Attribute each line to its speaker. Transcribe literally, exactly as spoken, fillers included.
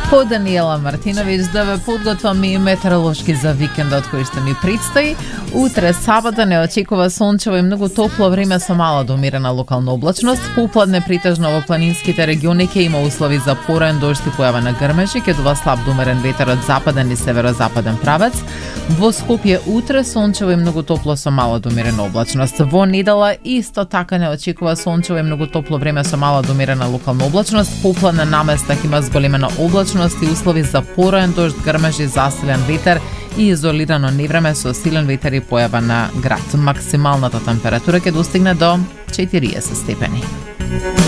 Speaker 1: По Даниела Мартиновиќ да ве подготвам и метеоролошки за викендот кој што ми предстои. Утре сабота не очекува сончево и многу топло време со мала до умерена локална облачност. Попладне притежно во планинските региони ќе има услови за пораен дожд и појава на грмежи, ќе дува слаб до умерен ветер од западен и северозападен правец. Во Скопје утре сончево и многу топло со мала до умерена облачност. Во недела исто така не очекува сончево и многу топло време со мала до умерена локална облачност. Попладне наместа ќе има зголемена облачност и услови за пораен дожд, грмежи, засилен ветер и изолирано невреме со силен ветер и појава на град. Максималната температура ќе достигне до четириесет степени.